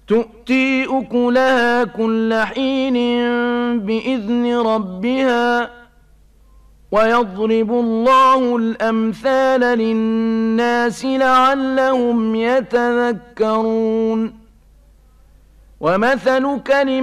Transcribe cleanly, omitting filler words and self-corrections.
تؤتي أكلها كل حين بإذن ربها ويضرب الله الأمثال للناس لعلهم يتذكرون ومثل كلمة